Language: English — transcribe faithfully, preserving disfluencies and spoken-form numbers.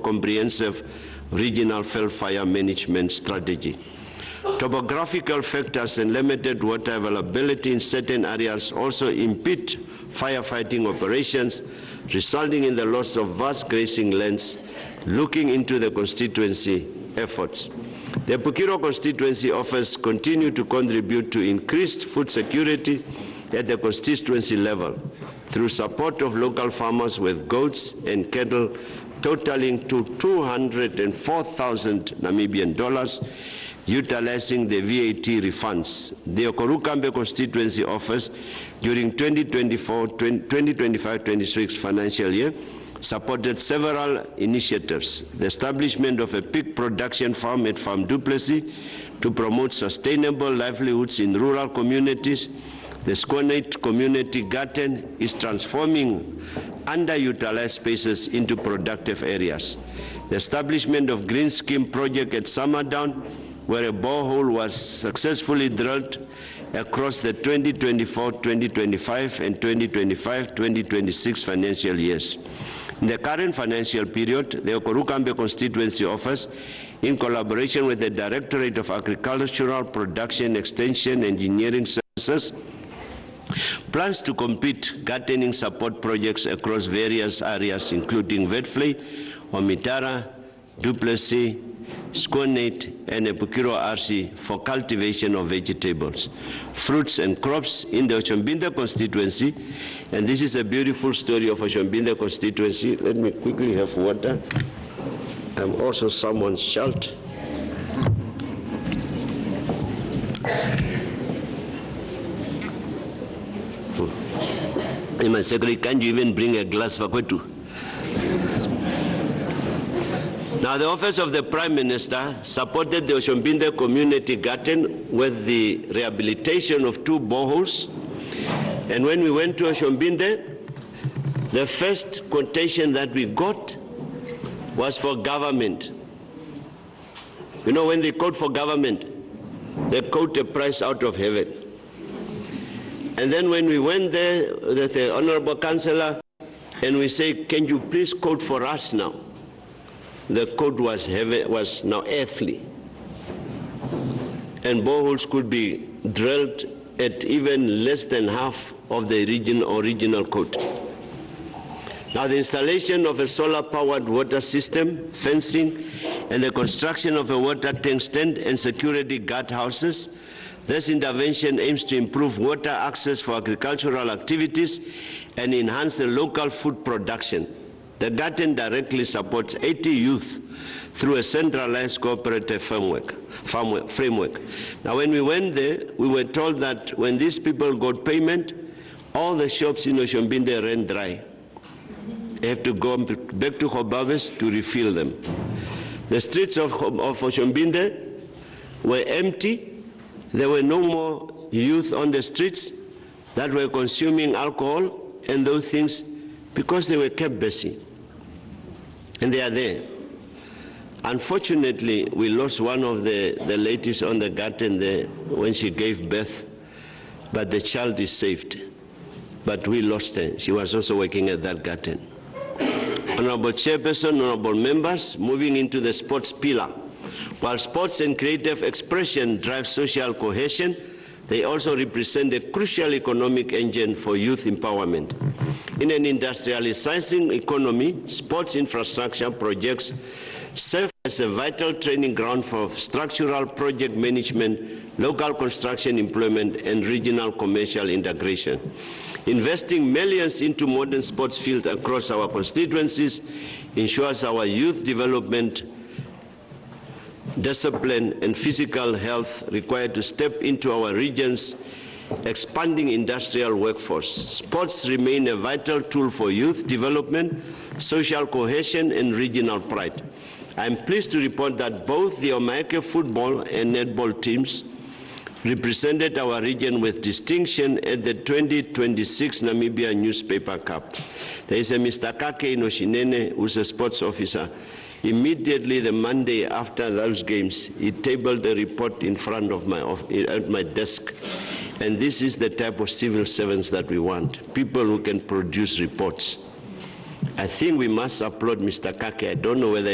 comprehensive regional field fire management strategy. Topographical factors and limited water availability in certain areas also impede firefighting operations, resulting in the loss of vast grazing lands. Looking into the constituency efforts, the Pukiro constituency offers continue to contribute to increased food security at the constituency level through support of local farmers with goats and cattle totaling to two hundred four thousand Namibian dollars, utilizing the V A T refunds. The Okorukambe constituency offers during twenty twenty-four twenty twenty-five twenty-six financial year supported several initiatives: the establishment of a pig production farm at Farm Duplessis to promote sustainable livelihoods in rural communities. The Squanate Community Garden is transforming underutilized spaces into productive areas. The establishment of Green Scheme project at Summerdown, where a borehole was successfully drilled across the twenty twenty-four twenty twenty-five and twenty twenty-five twenty twenty-six financial years. In the current financial period, the Okorukambe constituency office, in collaboration with the Directorate of Agricultural Production Extension Engineering Services, plans to complete gardening support projects across various areas, including Vetfley, Omitara, Duplessis, Squanate, and Epukiro R C for cultivation of vegetables, fruits and crops in the Oshombinde constituency. And this is a beautiful story of Oshombinde constituency. Let me quickly have water. I'm also someone's child. In my secretary, can you even bring a glass for Kwetu? Now, the Office of the Prime Minister supported the Oshombinde Community Garden with the rehabilitation of two boreholes. And when we went to Oshombinde, the first quotation that we got was for government. You know, when they quote for government, they quote a price out of heaven. And then when we went there with the Honorable Councillor and we say, can you please quote for us now? The quote was, heavy, was now earthly. And boreholes could be drilled at even less than half of the original, original quote. Now, the installation of a solar-powered water system, fencing, and the construction of a water tank stand and security guard houses. This intervention aims to improve water access for agricultural activities and enhance the local food production. The garden directly supports eighty youth through a centralized cooperative framework. framework. Now, when we went there, we were told that when these people got payment, all the shops in Oshombinde ran dry. They have to go back to Hobabes to refill them. The streets of, of Oshombinde were empty. There were no more youth on the streets that were consuming alcohol and those things because they were kept busy. And they are there. Unfortunately, we lost one of the, the ladies on the garden there when she gave birth, but the child is saved. But we lost her. She was also working at that garden. Honorable Chairperson, honorable members, moving into the sports pillar. While sports and creative expression drive social cohesion, they also represent a crucial economic engine for youth empowerment. In an industrializing economy, sports infrastructure projects serve as a vital training ground for structural project management, local construction employment, and regional commercial integration. Investing millions into modern sports fields across our constituencies ensures our youth development, discipline, and physical health required to step into our region's expanding industrial workforce. Sports remain a vital tool for youth development, social cohesion, and regional pride. I am pleased to report that both the Omake football and netball teams represented our region with distinction at the twenty twenty-six Namibia Newspaper Cup. There is a Mister Kake Inoshinene, who's a sports officer. Immediately the Monday after those games, he tabled a report in front of my, of, at my desk. And this is the type of civil servants that we want, people who can produce reports. I think we must applaud Mister Kake. I don't know whether